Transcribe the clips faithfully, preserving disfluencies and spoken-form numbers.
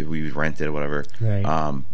we rented or whatever. Right. Um,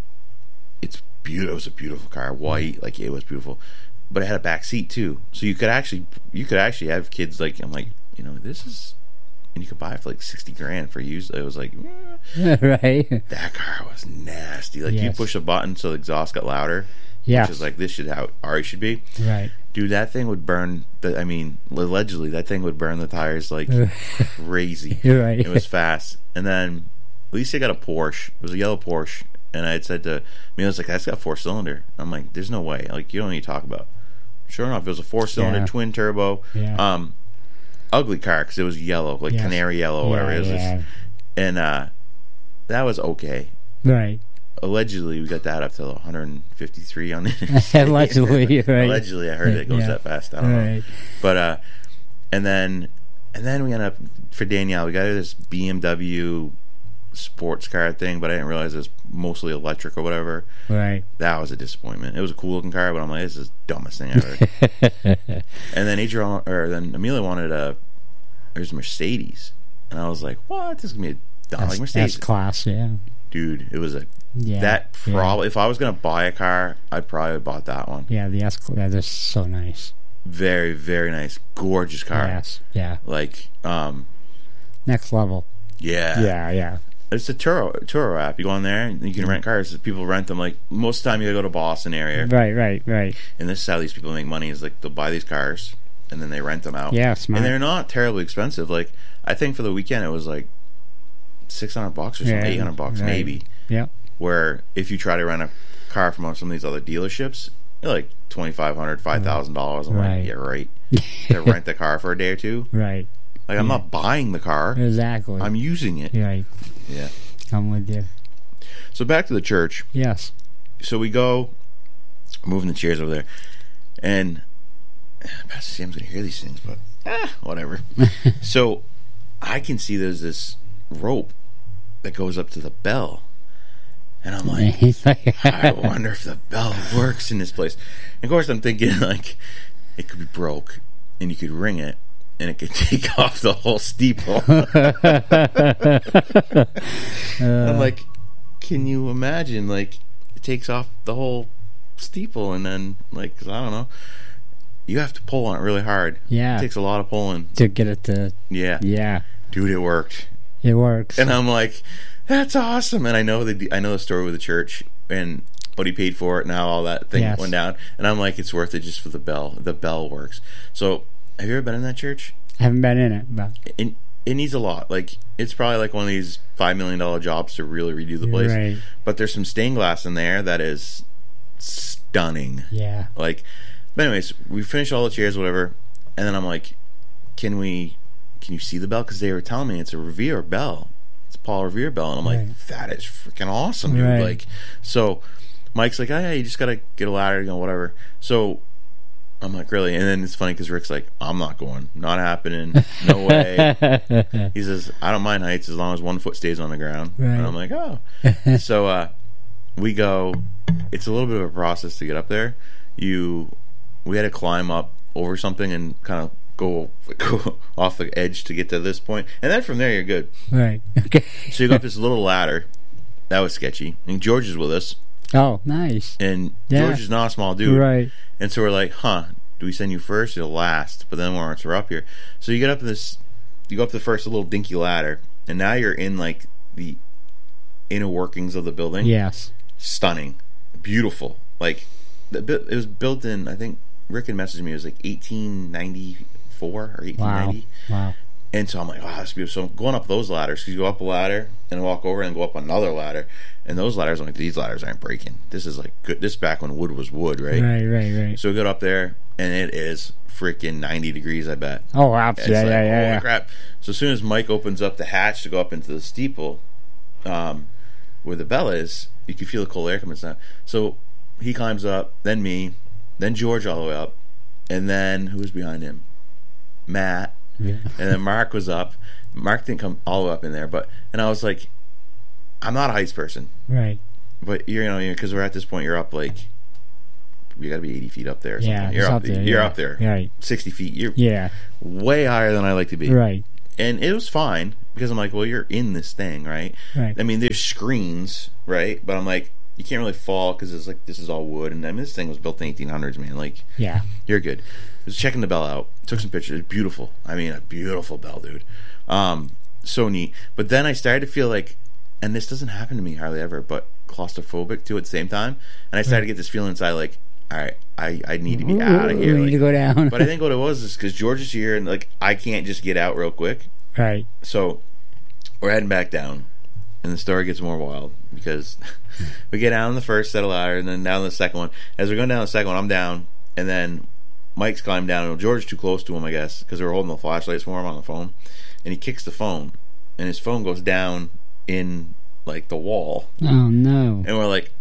it's beautiful. It was a beautiful car, white, mm. like it was beautiful, but it had a back seat too, so you could actually you could actually have kids. Like I'm like, you know, this is, and you could buy it for like sixty grand for used. It was like, eh. Right. That car was nasty. Like yes. you push a button so the exhaust got louder. Yeah. Which is like, this should how Ari should be. Right. Dude, that thing would burn. The, I mean, allegedly, that thing would burn the tires like crazy. Right. It was fast. And then Lisa got a Porsche. It was a yellow Porsche. And I had said to me, I was like, that's got four cylinder. I'm like, there's no way. Like, you don't need to talk about. Sure enough, it was a four cylinder, yeah. twin turbo. Yeah. Um, ugly car because it was yellow, like yes. canary yellow, or whatever yeah, it was. Yeah. Just, and uh, that was okay. Right. Allegedly, we got that up to one hundred fifty-three on the Allegedly, right. Allegedly, I heard it goes yeah. that fast. I don't right. know. But, uh, and then, and then we ended up, for Danielle, we got her this B M W sports car thing, but I didn't realize it was mostly electric or whatever. Right. That was a disappointment. It was a cool looking car, but I'm like, this is the dumbest thing ever. And then Adrian, or then Amelia wanted a, there's a Mercedes. And I was like, what? This is going to be a dumb like Mercedes. S-Class, yeah. Dude, it was a, yeah, that probably, yeah. if I was going to buy a car, I probably would have bought that one. Yeah, the S-Class, that's so nice. Very, very nice. Gorgeous car. Yes, yeah. Like, um... next level. Yeah. Yeah, yeah. It's a Turo, Turo app. You go on there and you can rent cars. People rent them. Like, most of the time you go to Boston area. Right, right, right. And this is how these people make money is, like, they'll buy these cars and then they rent them out. Yeah, smart. And they're not terribly expensive. Like, I think for the weekend it was, like, six hundred bucks or something. Yeah, eight hundred bucks, right. maybe. Yeah. Where if you try to rent a car from some of these other dealerships, you're like twenty-five hundred dollars, five thousand dollars. I'm right. like, yeah, right. To rent the car for a day or two. Right. Like, I'm yeah. not buying the car. Exactly. I'm using it. Right. Yeah. I'm with you. So back to the church. Yes. So we go, moving the chairs over there, and Pastor Sam's going to hear these things, but eh, whatever. So I can see there's this rope that goes up to the bell. And I'm like, I wonder if the bell works in this place. And of course, I'm thinking, like, it could be broke, and you could ring it, and it could take off the whole steeple. uh, I'm like, can you imagine, like, it takes off the whole steeple, and then, like, 'cause I don't know, you have to pull on it really hard. Yeah. It takes a lot of pulling. To get it to... Yeah. Yeah. Dude, it worked. It works. And I'm like, that's awesome. And I know the I know the story with the church and what he paid for it. Now all that thing yes. went down, and I'm like, it's worth it just for the bell. The bell works. So, have you ever been in that church? I haven't been in it, but it, it needs a lot. Like, it's probably like one of these five million dollar jobs to really redo the place. Right. But there's some stained glass in there that is stunning. Yeah. Like, but anyways, we finished all the chairs, whatever, and then I'm like, can we? Can you see the bell? Because they were telling me it's a Revere bell. It's Paul Revere bell, and I'm right. like, that is freaking awesome, dude. Right. Like, so Mike's like, oh yeah, you just gotta get a ladder, you know, whatever. So I'm like, really? And then it's funny because Rick's like, I'm not going, not happening, no way. He says, I don't mind heights as long as one foot stays on the ground. Right. And I'm like, oh. So uh, we go. It's a little bit of a process to get up there. You, we had to climb up over something and kind of Go, go off the edge to get to this point, and then from there you're good. Right. Okay. So you go up this little ladder. That was sketchy. And George is with us. Oh, nice. And yeah. George is not a small dude. Right. And so we're like, huh, do we send you first or last? But then once we're up here, so you get up this, you go up the first little dinky ladder, and now you're in like the inner workings of the building. Yes. Stunning, beautiful. Like the, it was built in. I think Rick had messaged me. It was like eighteen ninety. Four or eighteen ninety. Wow. Wow. And so I'm like, wow, that's beautiful. So I'm going up those ladders, because you go up a ladder and walk over and go up another ladder, and those ladders, I'm like, these ladders aren't breaking. This is like good. This is back when wood was wood, right? Right, right, right. So we get up there, and it is freaking ninety degrees, I bet. Oh, wow. Yeah, yeah, yeah, like, yeah, holy yeah. crap. So as soon as Mike opens up the hatch to go up into the steeple, um, where the bell is, you can feel the cold air coming down. So he climbs up, then me, then George all the way up, and then who was behind him? Matt. Yeah. And then Mark was up. Mark didn't come all the way up in there, but and I was like, I'm not a heights person, right? But you're, you know, because we're at this point, you're up like, you got to be eighty feet up there. Or something. Yeah, you're up, up there. You're yeah. up there, right? Sixty feet. You're yeah, way higher than I like to be, right? And it was fine. because I'm like, well, you're in this thing, right? Right. I mean, there's screens, right? But I'm like, you can't really fall because it's like this is all wood, and I mean, this thing was built in eighteen hundreds, man. Like, Yeah. you're good. I was checking the bell out, took some pictures. Beautiful. I mean, a beautiful bell, dude. Um, so neat. But then I started to feel like, and this doesn't happen to me hardly ever, but claustrophobic too at the same time. And I started Right. to get this feeling inside, like, all right, I, I need to be out of Ooh, here. we need Like, to go down. but I think what it was is because George is here, and like I can't just get out real quick. Right. So we're heading back down, and the story gets more wild because we get down the first set of ladder, and then down the second one. As we're going down the second one, I'm down, and then Mike's climbed down, and George's too close to him, I guess, because they were holding the flashlights for him on the phone, and he kicks the phone, and his phone goes down in like the wall, Oh no. and we're like,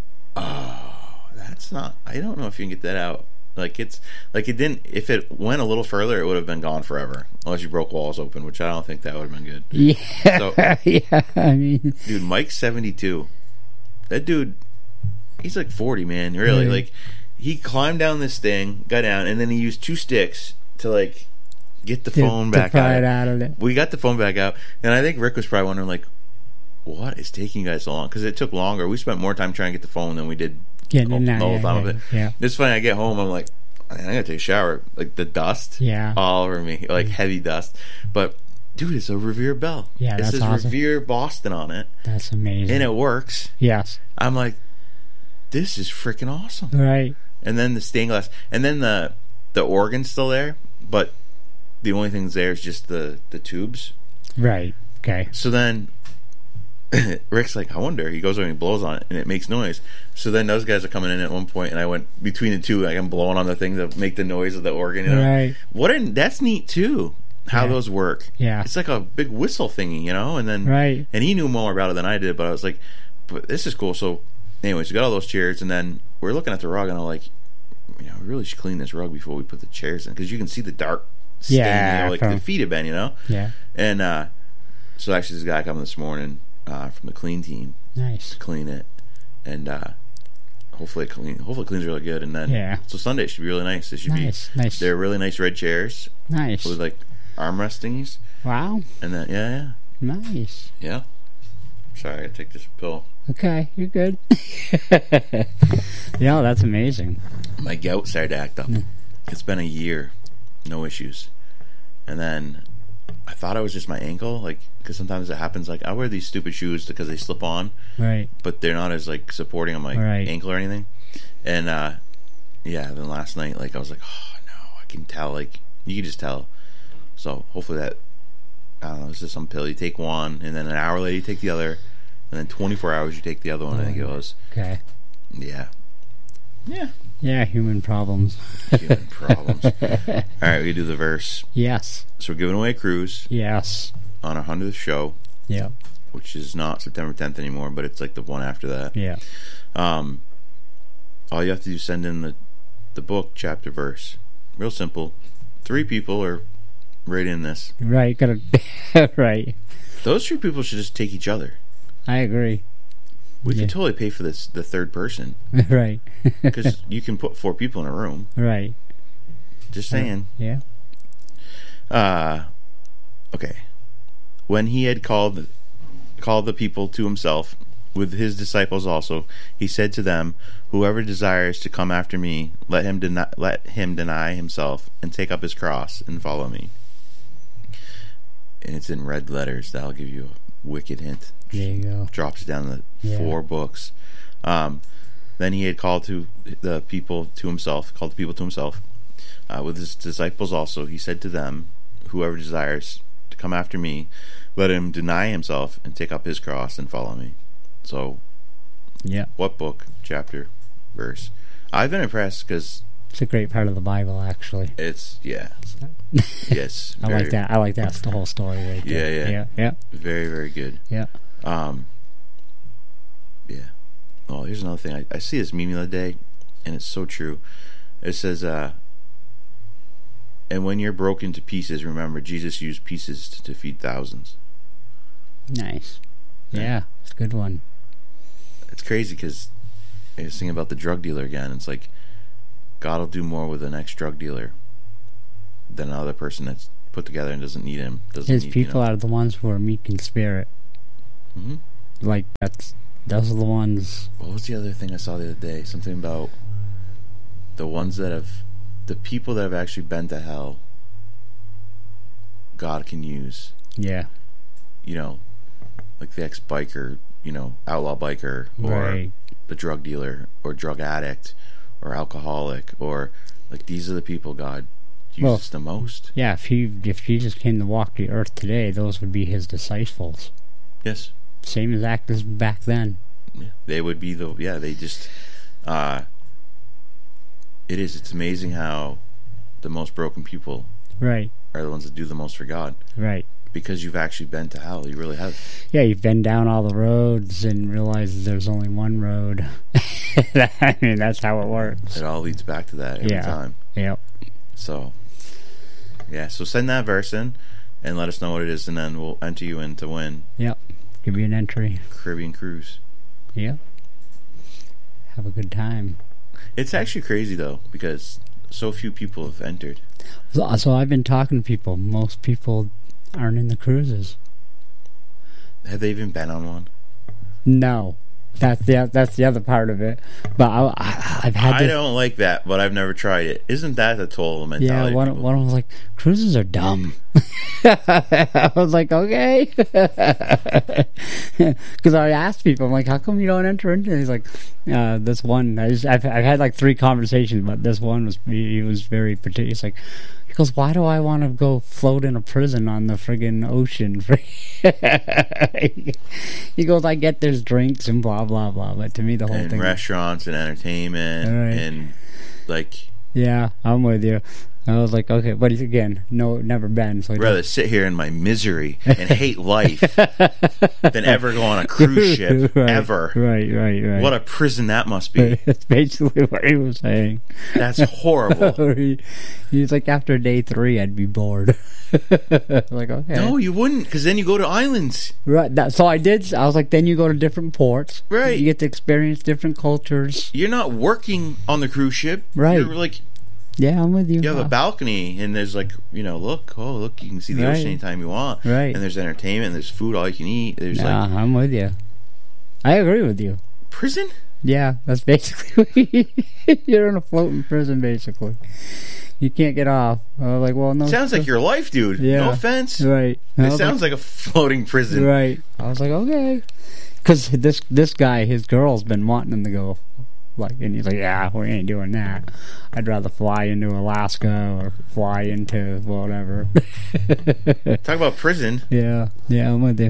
oh, that's not. I don't know if you can get that out. Like it's like it didn't. If it went a little further, it would have been gone forever, unless you broke walls open, which I don't think that would have been good. Yeah. So- yeah. I mean, Dude, Mike's seventy-two. That dude, he's like forty, man. Really, Yeah. like he climbed down this thing, got down, and then he used two sticks to like get the to, phone to back pry out. it out of it. We got the phone back out, and I think Rick was probably wondering like, what is taking you guys so long? Because it took longer. We spent more time trying to get the phone than we did Getting the in there. whole Yeah, time yeah, of it. yeah. It's funny. I get home, I'm like, I gotta take a shower. Like the dust, Yeah. all over me, like heavy dust. But dude, it's a Revere bell. Yeah, it that's says awesome. Revere Boston on it, That's amazing. and it works. Yes. I'm like, this is freaking awesome. Right. And then the stained glass, and then the the organ's still there, but the only thing that's there is just the the tubes. Right. Okay. So then Rick's like, I wonder. He goes over and he blows on it, and it makes noise. So then those guys are coming in at one point, and I went between the two, like I'm blowing on the thing to make the noise of the organ. You know? Right. What? A, that's neat too. How Yeah. those work. Yeah. It's like a big whistle thingy, you know. And then Right. and he knew more about it than I did, but I was like, but this is cool. So, anyways, we got all those chairs, and then we're looking at the rug, and I'm like, you know, we really should clean this rug before we put the chairs in, because you can see the dark stain, Yeah, you know, like from- the feet have been, you know. Yeah. And uh, so actually, this guy coming this morning uh, from the clean team Nice. to clean it, and uh, hopefully it clean, hopefully it cleans really good. And then Yeah. so Sunday should be really nice. It should Nice. be Nice. they're really nice red chairs Nice. with like armrest thingies, Wow. and then yeah, yeah, Nice. yeah. Sorry, I gotta take this pill. Okay, you're good. Yeah, that's amazing. My gout started to act up. It's been a year, no issues, and then I thought it was just my ankle, like because sometimes it happens. Like I wear these stupid shoes because they slip on, Right. but they're not as like supporting on my Right. ankle or anything. And uh, yeah, then last night, like I was like, oh no, I can tell. Like you can just tell. So hopefully that I don't know. It's just some pill. You take one, and then an hour later you take the other, and then twenty-four hours you take the other one. I think it was. Okay. Yeah. Yeah. Yeah, human problems. Human problems. All right, we do the verse. Yes. So we're giving away a cruise Yes. on our hundredth show, Yeah. which is not September tenth anymore, but it's like the one after that. Yeah. Um, all you have to do is send in the the book chapter verse. Real simple. Three people are right in this. Right. Gotta. Right. Those three people should just take each other. I agree. We Yeah. could totally pay for this the third person, Right. because you can put four people in a room. Right. Just saying. Yeah. Uh okay. When he had called called the people to himself with his disciples also, he said to them, whoever desires to come after me, let him deny let him deny himself and take up his cross and follow me. And it's in red letters. That'll give you a wicked hint. There you go. Drops down the Yeah. four books. Um, then he had called to the people to himself, called the people to himself. Uh, with his disciples also, he said to them, whoever desires to come after me, let him deny himself and take up his cross and follow me. So, Yeah. what book, chapter, verse? I've been impressed because It's a great part of the Bible, actually. it's, yeah, yes. I very, like that. I like that's the whole story right Yeah, there. yeah. Yeah. Yeah. Very, very good. Yeah. Um, yeah. Oh, here's another thing. I, I see this meme the other day, and it's so true. It says, uh, and when you're broken to pieces, remember, Jesus used pieces to, to feed thousands. Nice. Yeah. Yeah. It's a good one. It's crazy because I was thinking about the drug dealer again. It's like, God will do more with the next drug dealer than another person that's put together and doesn't need him. Doesn't His need, people you know. are the ones who are meek in spirit. Mm-hmm. Like, that's those are the ones. What was the other thing I saw the other day? Something about the ones that have, the people that have actually been to hell, God can use. Yeah. You know, like the ex-biker, you know, outlaw biker, or Right. the drug dealer, or drug addict, or alcoholic, or like these are the people God uses Well, the most. Yeah, if he if Jesus came to walk the earth today, those would be his disciples. Yes. Same exact as back then. Yeah. They would be the, yeah, they just, uh, it is, it's amazing how the most broken people Right. are the ones that do the most for God. Right. Because you've actually been to hell. You really have. Yeah, you've been down all the roads and realized there's only one road. I mean, that's how it works. It all leads back to that every Yeah. time. Yep. So, yeah, so send that verse in and let us know what it is, and then we'll enter you in to win Yep. Give you an entry. Caribbean Cruise. Yep. Have a good time. It's actually crazy, though, because so few people have entered. So, so I've been talking to people. Most people aren't in the cruises. Have they even been on one? No. That's the that's the other part of it. But I, I, I've had I this, don't like that, but I've never tried it. Isn't that the total mentality? yeah, one, of people? one of them was like, cruises are dumb. I was like, okay. Because I asked people, I'm like, how come you don't enter into it? He's like, uh, this one, I just, I've, I've had like three conversations, but this one was, he was very particular. He's like, he goes, why do I want to go float in a prison on the friggin' ocean? He goes, I get there's drinks and blah, blah, blah. But to me, the whole and thing. restaurants and entertainment Right. and like Yeah, I'm with you. I was like, okay, but he's, again, no, never been. So he rather sit here in my misery and hate life than ever go on a cruise ship right, ever. Right, right, right. What a prison that must be. That's basically what he was saying. That's horrible. he, he's like, after day three, I'd be bored. Like, okay. No, you wouldn't, because then you go to islands. Right. That, so I did. I was like, then you go to different ports. Right. You get to experience different cultures. You're not working on the cruise ship. Right. You're like, Yeah, I'm with you. you have a balcony, and there's like, you know, look, oh, look, you can see the Right. ocean anytime you want. Right. And there's entertainment, and there's food, all you can eat. There's Nah, like, I'm with you. I agree with you. prison? Yeah, that's basically you're in a floating prison, basically. You can't get off. I was like, well, no. Sounds like your life, dude. Yeah. No offense. Right. I It was sounds like, a floating prison. Right. I was like, okay. Because this this guy, his girl's been wanting him to go. Like, and he's like, yeah, we ain't doing that. I'd rather fly into Alaska or fly into whatever. Talk about prison. Yeah. Yeah, I'm with you.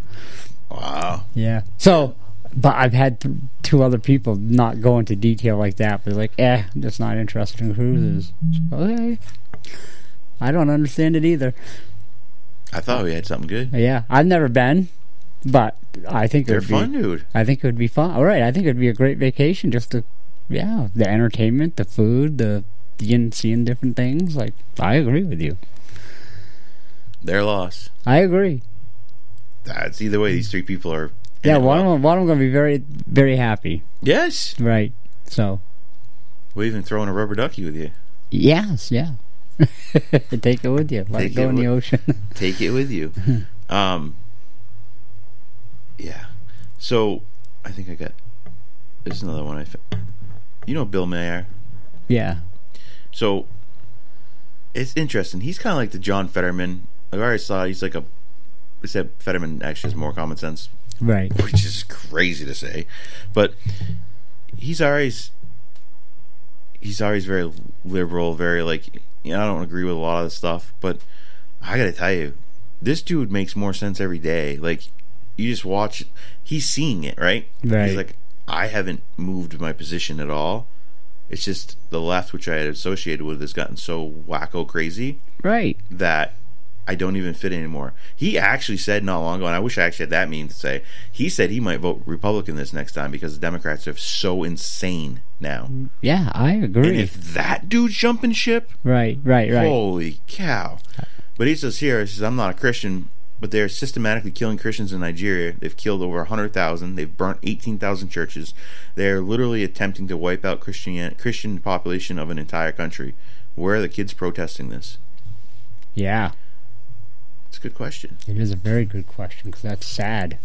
Wow. Yeah. So, but I've had th- two other people not go into detail like that. But like, eh, I'm just not interested in cruises. Okay. I don't understand it either. I thought we had something good. Yeah, I've never been, but I think it They're would fun, be, dude. I think it would be fun. All right, I think it would be a great vacation. Just to, yeah, the entertainment, the food, the seeing, seeing different things. Like, I agree with you. Their loss. I agree. That's either way. These three people are. in Yeah, it one of well. them, one of them going to be very, very happy. Yes. Right. So. We're even throwing a rubber ducky with you. Yes. Yeah. Take it with you. Let Take it go it in the with- ocean. Take it with you. um. Yeah. So, I think I got. There's another one. I. Fa- you know Bill Mayer. Yeah. So. It's interesting. He's kind of like the John Fetterman. I already saw. He's like a. Except Fetterman actually has more common sense, Right. which is crazy to say, but he's always. He's always very liberal, very like. You know, I don't agree with a lot of the stuff, but I gotta tell you, this dude makes more sense every day. Like, you just watch, he's seeing it, right? Right. He's like, I haven't moved my position at all. It's just the left, which I had associated with, has gotten so wacko crazy Right. that I don't even fit anymore. He actually said not long ago, and I wish I actually had that meme to say, he said he might vote Republican this next time because the Democrats are so insane now. Yeah, I agree. And if that dude's jumping ship, right. Right. Right. holy cow. But he says here, he says, I'm not a Christian, but they're systematically killing Christians in Nigeria. They've killed over one hundred thousand. They've burnt eighteen thousand churches. They're literally attempting to wipe out Christian Christian population of an entire country. Where are the kids protesting this? Yeah. It's a good question. It is a very good question because that's sad.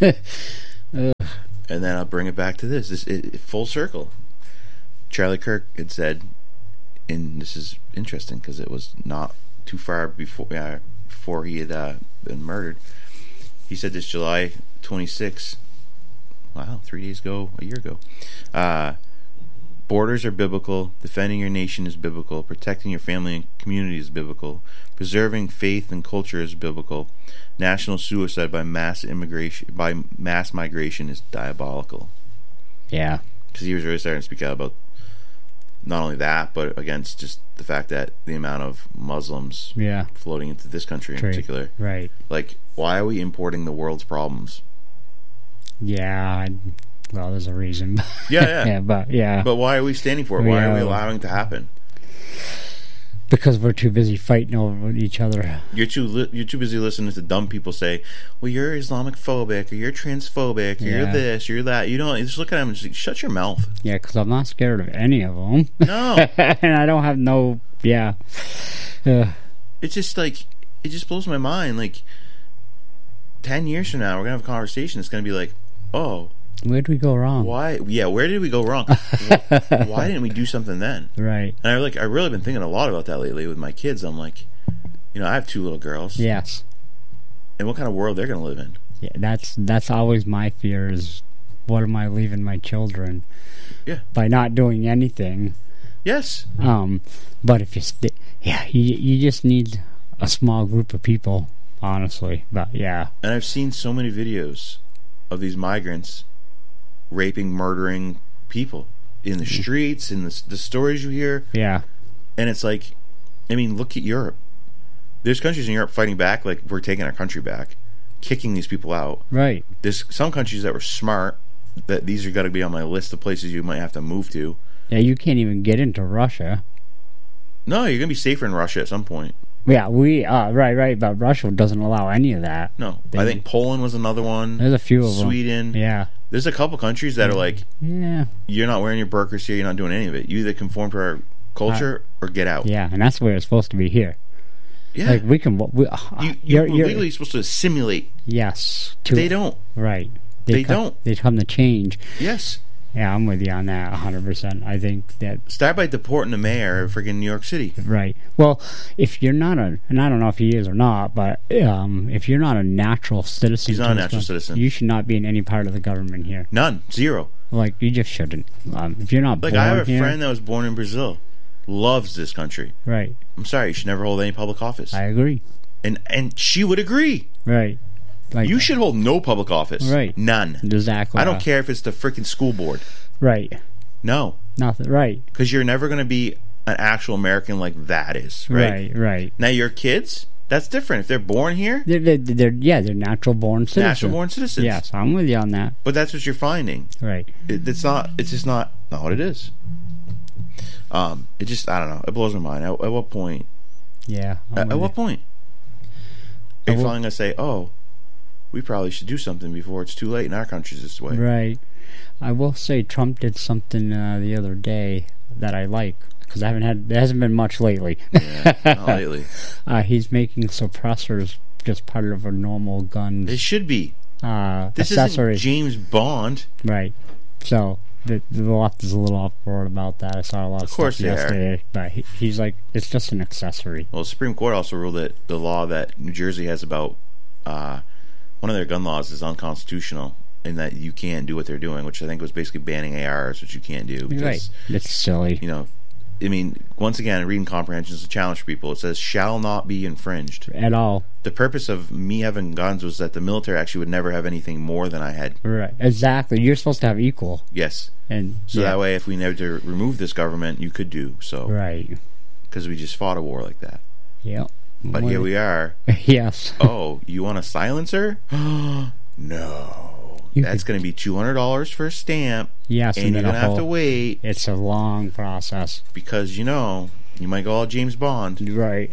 And then I'll bring it back to this. This it, it, full circle. Charlie Kirk had said, and this is interesting because it was not too far before uh, before he had uh, been murdered. He said this July twenty-sixth. Wow, three days ago, a year ago. Uh, Borders are biblical. Defending your nation is biblical. Protecting your family and community is biblical. Preserving faith and culture is biblical. National suicide by mass immigration by mass migration is diabolical. Yeah, because he was really starting to speak out about not only that, but against just the fact that the amount of Muslims yeah. floating into this country in True. particular. Right. Like, why are we importing the world's problems? Yeah. I, well, there's a reason. Yeah, yeah. yeah, but yeah. But why are we standing for it? Why yeah. are we allowing it to happen? Because we're too busy fighting over each other. You're too li- you're too busy listening to dumb people say, "Well, you're Islamic phobic, or you're transphobic, or Yeah. you're this, you're that." You don't. You just look at them and just like, shut your mouth. Yeah, because I'm not scared of any of them. No. And I don't have no. Yeah. Uh, It's just like it just blows my mind. Like ten years from now, we're gonna have a conversation. It's gonna be like, "Oh, where'd we go wrong? why? Yeah, where did we go wrong? Why didn't we do something then?" Right. And I like I really been thinking a lot about that lately with my kids. I'm like, you know, I have two little girls. Yes. And what kind of world they're gonna live in? Yeah, that's that's always my fear is, what am I leaving my children? Yeah. By not doing anything. Yes. Um, but if you, st- yeah, you you just need a small group of people, honestly. But yeah, And I've seen so many videos of these migrants raping, murdering people in the streets, in the, the stories you hear. yeah, And it's like, I mean, look at Europe. There's countries in Europe fighting back like we're taking our country back, kicking these people out. right, There's some countries that were smart, that these are got to be on my list of places you might have to move to. yeah. You can't even get into Russia. No, you're going to be safer in Russia at some point. Yeah, we uh right, right. But Russia doesn't allow any of that. No. They- I think Poland was another one. There's a few of them. Sweden. Yeah, There's a couple countries that are like, yeah, you're not wearing your burqas here, you're not doing any of it. You either conform to our culture or get out. yeah. And that's where it's supposed to be here. Yeah. Like we can. We, uh, you, you're, you're you're, legally supposed to assimilate. yes. To, They don't. Right. They come, don't. They come to change. Yes. Yeah, I'm with you on that one hundred percent. I think that, Start by deporting the mayor of freaking New York City. right. Well, if you're not a, and I don't know if he is or not, but um, if you're not a natural citizen, He's not to a this natural country, citizen. you should not be in any part of the government here. None. Zero. Like, you just shouldn't. Um, if you're not Like, born I have a here, friend that was born in Brazil. Loves this country. right. I'm sorry, you should never hold any public office. I agree. And and she would agree. Right. Like, You should hold no public office. Right. None. exactly. I don't care if it's the freaking school board. Right. No. Nothing. Right. Because you're never going to be an actual American like that is. Right? Right. Right. Now, your kids, that's different. If they're born here, They're, they're, they're yeah, they're natural born citizens. natural born citizens. Yes, I'm with you on that. But that's what you're finding. Right. It, it's not. It's just not not what it is. Um, it just I don't know. It blows my mind. At, at what point? Yeah. I'm At, with at you. what point? I Are you will- finally gonna say, "Oh, we probably should do something before it's too late in our countries this way"? Right. I will say Trump did something uh, the other day that I like because I haven't had there hasn't been much lately. Yeah, not lately. Uh, he's making suppressors just part of a normal gun It should be. uh, This accessory. isn't James Bond. Right. So the, the left is a little uproar about that. I saw a lot of, Of course stuff they are. yesterday, but he, he's like, it's just an accessory. Well, the Supreme Court also ruled that the law that New Jersey has about uh, one of their gun laws is unconstitutional, and that you can't do what they're doing, which I think was basically banning A Rs, which you can't do because Right. It's silly. you know. I mean, once again, reading comprehension is a challenge for people. It says shall not be infringed. At all. The purpose of me having guns was that the military actually would never have anything more than I had. Right. Exactly. You're supposed to have equal. Yes. And So yeah. that way, if we never to remove this government, you could do so. Right. Because we just fought a war like that. Yep. But here we are. Yes. Oh, you want a silencer? No. You That's could- going to be two hundred dollars for a stamp. Yes. And you're then going a to have to whole- wait It's a long process. because, you know, you might go all James Bond. Right.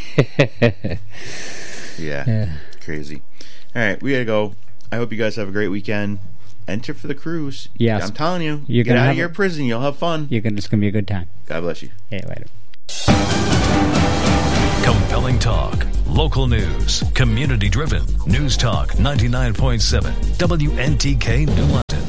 Yeah. Yeah. Crazy. All right, we got to go. I hope you guys have a great weekend. Enter for the cruise. Yes. I'm telling you. You're get gonna out have of your a- prison. You'll have fun. You're gonna, it's going to be a good time. God bless you. Hey, later. Compelling talk, Local news. Community-driven. News Talk ninety-nine point seven. W N T K New London.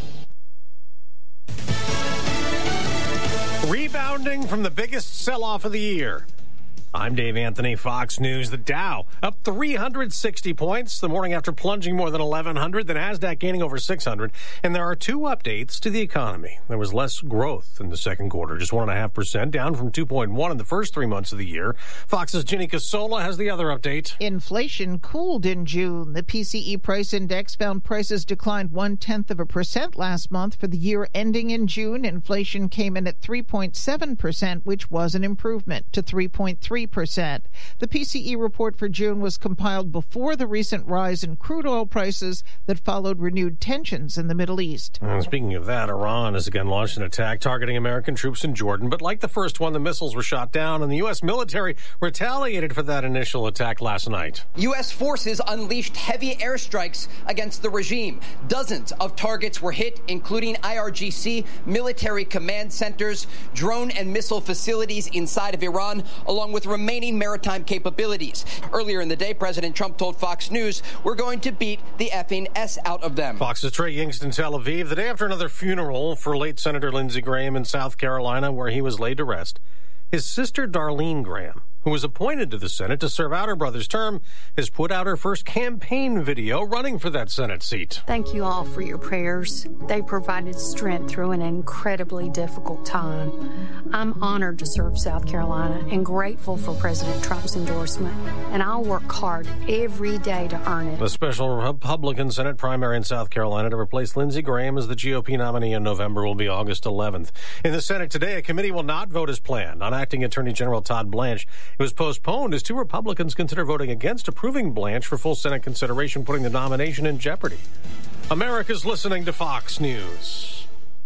Rebounding from the biggest sell-off of the year. I'm Dave Anthony, Fox News. The Dow up three hundred sixty points the morning after plunging more than eleven hundred. The NASDAQ gaining over six hundred. And there are two updates to the economy. There was less growth in the second quarter, just one point five percent, down from two point one in the first three months of the year. Fox's Ginny Casola has the other update. Inflation cooled in June. The P C E price index found prices declined one-tenth of a percent last month. For the year ending in June, inflation came in at three point seven percent, which was an improvement to three point three percent. The P C E report for June was compiled before the recent rise in crude oil prices that followed renewed tensions in the Middle East. And speaking of that, Iran has again launched an attack targeting American troops in Jordan. But like the first one, the missiles were shot down, and the U S military retaliated for that initial attack last night. U S forces unleashed heavy airstrikes against the regime. Dozens of targets were hit, including I R G C, military command centers, drone and missile facilities inside of Iran, along with remaining maritime capabilities. Earlier in the day, President Trump told Fox News, we're going to beat the effing S out of them. Fox's Trey Yingst in Tel Aviv, the day after another funeral for late Senator Lindsey Graham in South Carolina, where he was laid to rest. His sister, Darlene Graham, who was appointed to the Senate to serve out her brother's term, has put out her first campaign video running for that Senate seat. Thank you all for your prayers. They provided strength through an incredibly difficult time. I'm honored to serve South Carolina and grateful for President Trump's endorsement, and I'll work hard every day to earn it. The special Republican Senate primary in South Carolina to replace Lindsey Graham as the G O P nominee in November will be August eleventh. In the Senate today, a committee will not vote as planned on acting Attorney General Todd Blanche. It was postponed as two Republicans consider voting against approving Blanche for full Senate consideration, putting the nomination in jeopardy. America's listening to Fox News.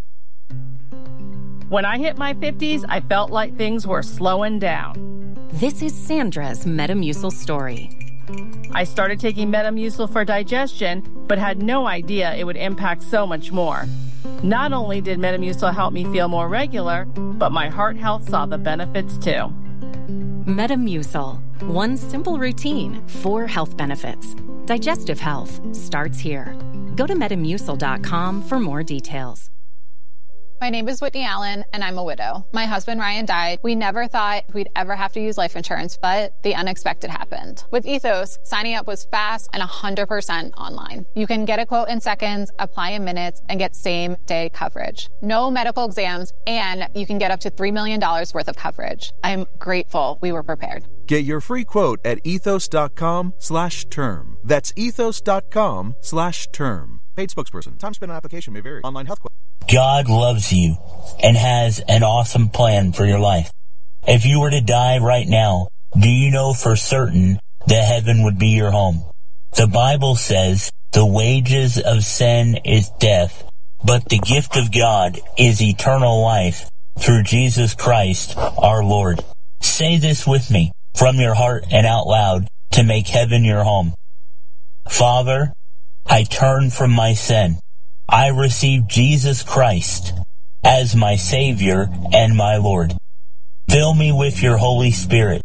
When I hit my fifties, I felt like things were slowing down. This is Sandra's Metamucil story. I started taking Metamucil for digestion, but had no idea it would impact so much more. Not only did Metamucil help me feel more regular, but my heart health saw the benefits too. Metamucil. One simple routine, four health benefits. Digestive health starts here. Go to metamucil dot com for more details. My name is Whitney Allen, and I'm a widow. My husband, Ryan, died. We never thought we'd ever have to use life insurance, but the unexpected happened. With Ethos, signing up was fast and one hundred percent online. You can get a quote in seconds, apply in minutes, and get same-day coverage. No medical exams, and you can get up to three million dollars worth of coverage. I'm grateful we were prepared. Get your free quote at ethos dot com slash term. That's ethos dot com slash term. Paid spokesperson. Time spent on application may vary. Online health question. God loves you and has an awesome plan for your life. If you were to die right now, do you know for certain that heaven would be your home? The Bible says the wages of sin is death, but the gift of God is eternal life through Jesus Christ our Lord. Say this with me from your heart and out loud to make heaven your home. Father, I turn from my sin. I receive Jesus Christ as my Savior and my Lord. Fill me with your Holy Spirit.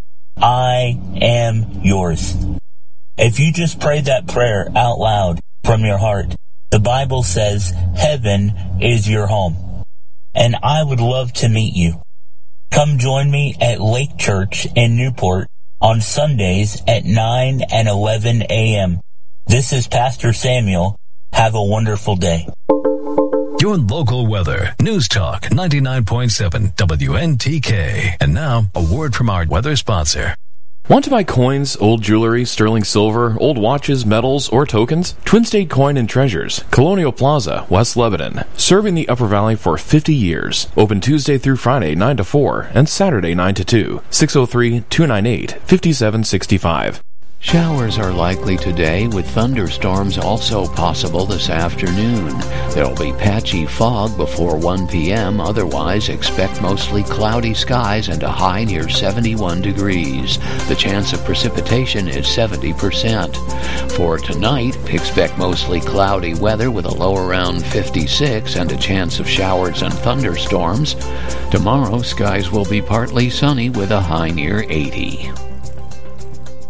I am yours. If you just pray that prayer out loud from your heart, the Bible says heaven is your home. And I would love to meet you. Come join me at Lake Church in Newport on Sundays at nine and eleven a.m. This is Pastor Samuel. Have a wonderful day. Your local weather. News Talk ninety-nine point seven W N T K. And now, a word from our weather sponsor. Want to buy coins, old jewelry, sterling silver, old watches, medals, or tokens? Twin State Coin and Treasures, Colonial Plaza, West Lebanon. Serving the Upper Valley for fifty years. Open Tuesday through Friday, nine to four, and Saturday, nine to two. six oh three, two nine eight, five seven six five. Showers are likely today, with thunderstorms also possible this afternoon. There'll be patchy fog before one p.m. Otherwise, expect mostly cloudy skies and a high near seventy-one degrees. The chance of precipitation is seventy percent. For tonight, expect mostly cloudy weather with a low around fifty-six and a chance of showers and thunderstorms. Tomorrow, skies will be partly sunny with a high near eighty.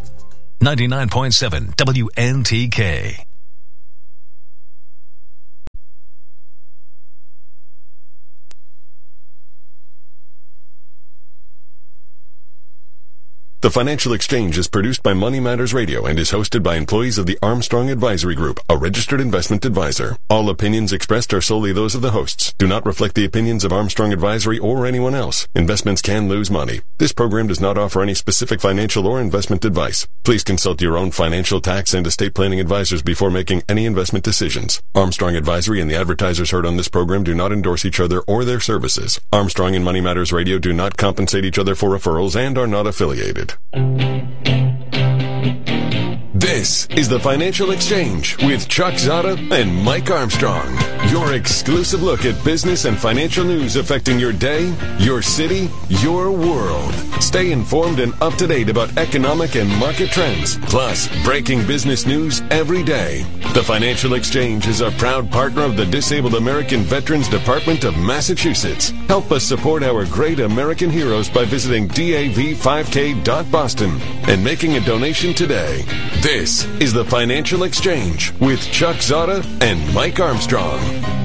ninety-nine point seven W N T K. The Financial Exchange is produced by Money Matters Radio and is hosted by employees of the Armstrong Advisory Group, a registered investment advisor. All opinions expressed are solely those of the hosts. Do not reflect the opinions of Armstrong Advisory or anyone else. Investments can lose money. This program does not offer any specific financial or investment advice. Please consult your own financial, tax, and estate planning advisors before making any investment decisions. Armstrong Advisory and the advertisers heard on this program do not endorse each other or their services. Armstrong and Money Matters Radio do not compensate each other for referrals and are not affiliated. This is the Financial Exchange with Chuck Zada and Mike Armstrong. Your exclusive look at business and financial news affecting your day, your city, your world. Stay informed and up to date about economic and market trends, plus breaking business news every day. The Financial Exchange is a proud partner of the Disabled American Veterans Department of Massachusetts. Help us support our great American heroes by visiting D A V five K dot Boston and making a donation today. This is the Financial Exchange with Chuck Zada and Mike Armstrong.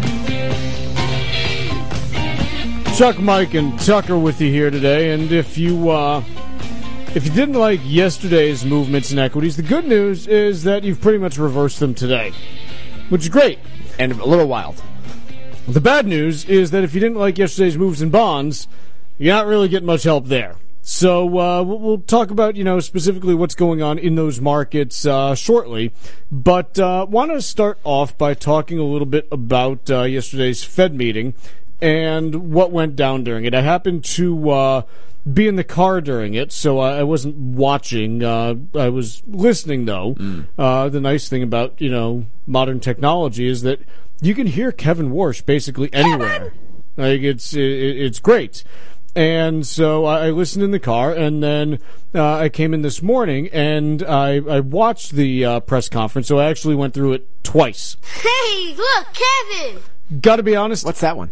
Chuck, Mike, and Tucker with you here today. And if you uh, if you didn't like yesterday's movements in equities, the good news is that you've pretty much reversed them today, which is great. And a little wild. The bad news is that if you didn't like yesterday's moves in bonds, you're not really getting much help there. So uh, we'll talk about, you know, specifically what's going on in those markets uh, shortly. But uh, want to start off by talking a little bit about uh, yesterday's Fed meeting and what went down during it. I happened to uh, be in the car during it, so I wasn't watching. Uh, I was listening, though. Mm. Uh, the nice thing about, you know, modern technology is that you can hear Kevin Warsh basically anywhere. Like it's it, it's great. And so I listened in the car, and then uh, I came in this morning, and I, I watched the uh, press conference, so I actually went through it twice. Hey, look, Kevin! Got to be honest. What's that one?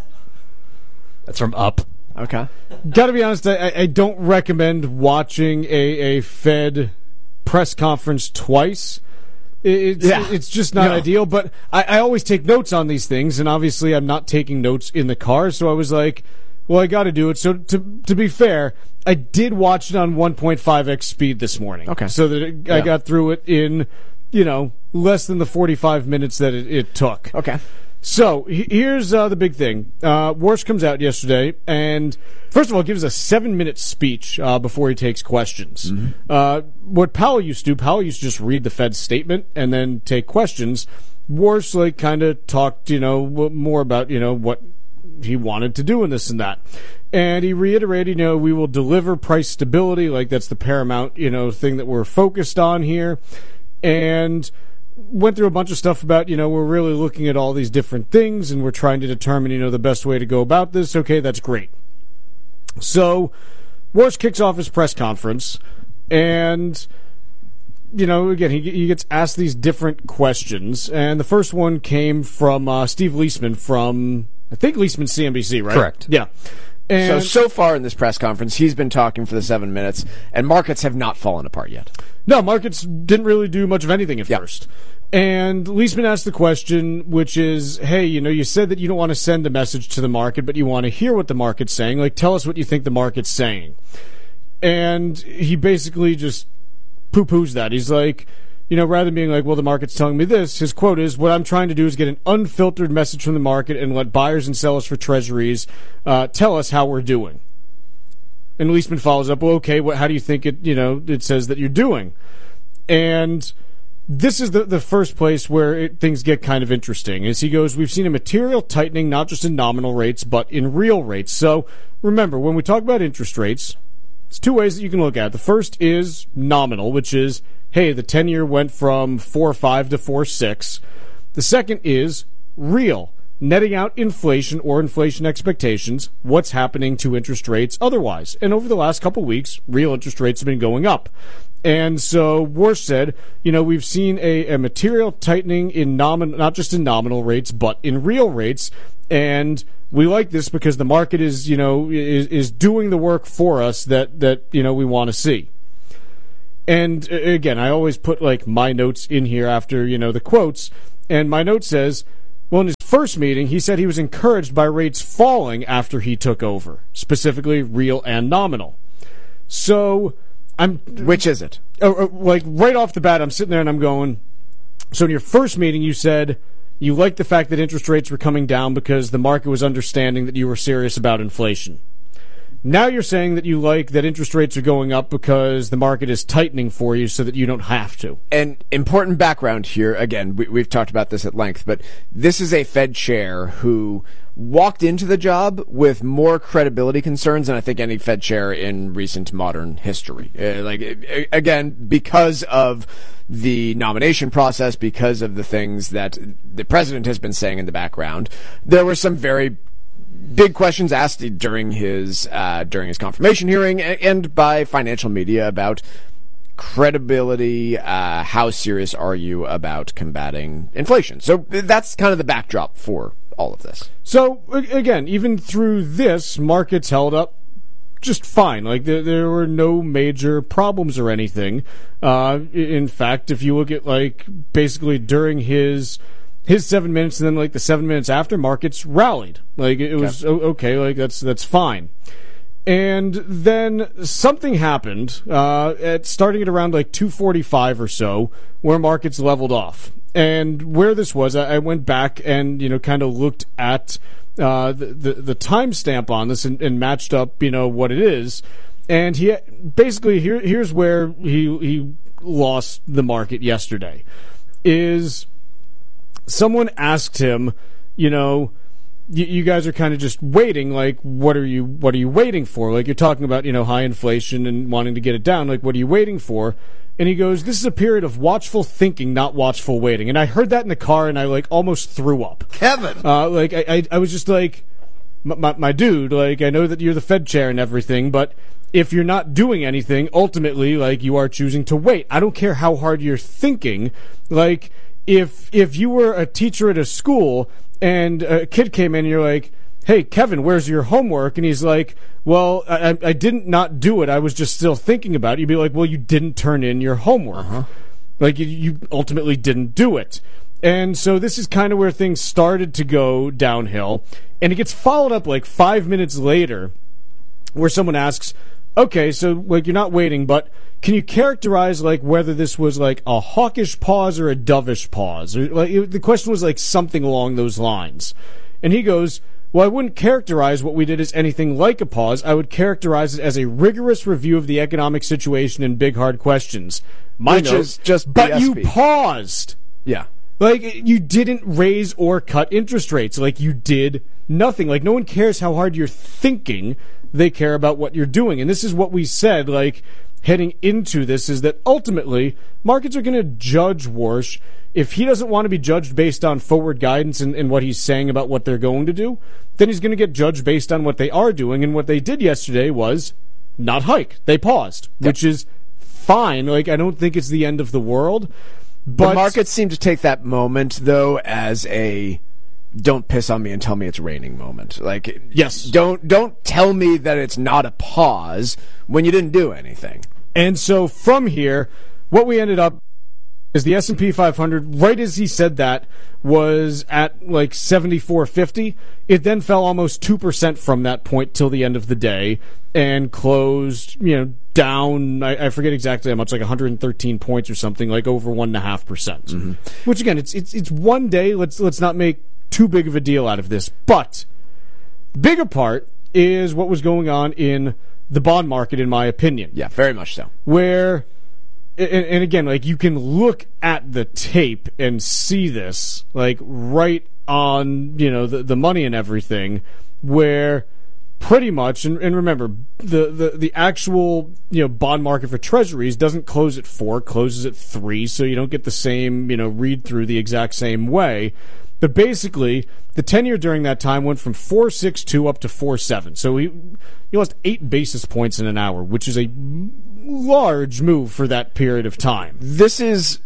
That's from Up. Okay. Got to be honest, I, I don't recommend watching a, a Fed press conference twice. It's, yeah. it's just not no. ideal, but I, I always take notes on these things, and obviously I'm not taking notes in the car, so I was like, well, I got to do it. So to to be fair, I did watch it on one point five x speed this morning. Okay. So that it, yeah. I got through it in, you know, less than the forty-five minutes that it, it took. Okay. So here's uh, the big thing. Uh, Warsh comes out yesterday and, first of all, gives a seven-minute speech uh, before he takes questions. Mm-hmm. Uh, what Powell used to do, Powell used to just read the Fed's statement and then take questions. Warsh, like, kind of talked, you know, more about, you know, what he wanted to do in this and that. And he reiterated, you know, we will deliver price stability, like that's the paramount, you know, thing that we're focused on here. And went through a bunch of stuff about, you know, we're really looking at all these different things and we're trying to determine, you know, the best way to go about this. Okay, that's great. So Warsh kicks off his press conference and, you know, again, he, he gets asked these different questions. And the first one came from uh, Steve Leisman from, I think, Leisman C N B C, right? Correct. Yeah. And so, so far in this press conference, he's been talking for the seven minutes, and markets have not fallen apart yet. No, markets didn't really do much of anything at yep. first. And Leisman asked the question, which is, hey, you know, you said that you don't want to send a message to the market, but you want to hear what the market's saying. Like, tell us what you think the market's saying. And he basically just poo-poos that. He's like, you know, rather than being like, well, the market's telling me this, his quote is, what I'm trying to do is get an unfiltered message from the market and let buyers and sellers for treasuries uh, tell us how we're doing. And Leisman follows up, well, okay, what, how do you think it, you know, it says that you're doing? And this is the, the first place where it, things get kind of interesting. As he goes, we've seen a material tightening, not just in nominal rates, but in real rates. So remember, when we talk about interest rates, there's two ways that you can look at it. The first is nominal, which is, hey, the ten-year went from four point five to four point six. The second is real, netting out inflation or inflation expectations, what's happening to interest rates otherwise. And over the last couple of weeks, real interest rates have been going up. And so Warsh said, you know, we've seen a, a material tightening in nomin, not just in nominal rates, but in real rates. And we like this because the market is, you know, is, is doing the work for us that, that you know, we want to see. And uh, again, I always put like my notes in here after, you know, the quotes. And my note says, well, in his first meeting, he said he was encouraged by rates falling after he took over, specifically real and nominal. So I'm... Which is it? Uh, uh, like right off the bat, I'm sitting there and I'm going, so in your first meeting, you said you liked the fact that interest rates were coming down because the market was understanding that you were serious about inflation. Now you're saying that you like that interest rates are going up because the market is tightening for you so that you don't have to. And important background here, again, we, we've talked about this at length, but this is a Fed chair who walked into the job with more credibility concerns than I think any Fed chair in recent modern history. Uh, like, again, because of the nomination process, because of the things that the president has been saying in the background, there were some very big questions asked during his uh, during his confirmation hearing and by financial media about credibility. Uh, how serious are you about combating inflation? So that's kind of the backdrop for all of this. So again, even through this, markets held up just fine. Like there, there were no major problems or anything. Uh, in fact, if you look at like basically during his his seven minutes and then like the seven minutes after, markets rallied. Like it was okay. okay like that's that's fine. And then something happened uh, at starting at around like two forty-five or so, where markets leveled off. And where this was, I, I went back and you know kind of looked at uh, the the, the timestamp on this and, and matched up you know what it is. And he basically here here's where he he lost the market yesterday. Is someone asked him, you know, you, you guys are kind of just waiting. Like, what are you? What are you waiting for? Like, you're talking about, you know, high inflation and wanting to get it down. Like, what are you waiting for? And he goes, "This is a period of watchful thinking, not watchful waiting." And I heard that in the car, and I like almost threw up. Kevin, uh, like I, I, I was just like, my, my, my dude. Like, I know that you're the Fed chair and everything, but if you're not doing anything, ultimately, like, you are choosing to wait. I don't care how hard you're thinking. Like, If if you were a teacher at a school and a kid came in and you're like, "Hey, Kevin, where's your homework?" And he's like, "Well, I, I didn't not do it. I was just still thinking about it." You'd be like, "Well, you didn't turn in your homework. Uh-huh. Like, you, you ultimately didn't do it." And so this is kind of where things started to go downhill. And it gets followed up like five minutes later where someone asks, "Okay, so like you're not waiting, but can you characterize like whether this was like a hawkish pause or a dovish pause?" Or, like, it, the question was like something along those lines. And he goes, "Well, I wouldn't characterize what we did as anything like a pause. I would characterize it as a rigorous review of the economic situation and big hard questions." My Which note, is just but B S P. You paused. Yeah. Like, you didn't raise or cut interest rates. Like, you did nothing. Like, no one cares how hard you're thinking. They care about what you're doing. And this is what we said, like, heading into this, is that ultimately markets are going to judge Warsh. If he doesn't want to be judged based on forward guidance and, and what he's saying about what they're going to do, then he's going to get judged based on what they are doing. And what they did yesterday was not hike. They paused, yep. Which is fine. Like, I don't think it's the end of the world. But the markets seem to take that moment, though, as a "don't piss on me and tell me it's raining" moment. Like, yes, don't don't tell me that it's not a pause when you didn't do anything. And so from here, what we ended up is the S and P five hundred, right as he said that, was at like seventy-four fifty. It then fell almost two percent from that point till the end of the day and closed, you know, down, I, I forget exactly how much, like one hundred thirteen points or something, like over one point five percent. Mm-hmm. Which, again, it's it's it's one day. Let's let's not make too big of a deal out of this. But the bigger part is what was going on in the bond market, in my opinion. Yeah, very much so. Where, and, and again, like, you can look at the tape and see this, like, right on, you know, the, the money and everything, where pretty much, and, and remember, the, the, the actual, you know, bond market for treasuries doesn't close at four, closes at three, so you don't get the same, you know, read through the exact same way. But basically, the ten-year during that time went from four point six two up to four point seven. So he, he lost eight basis points in an hour, which is a large move for that period of time. This is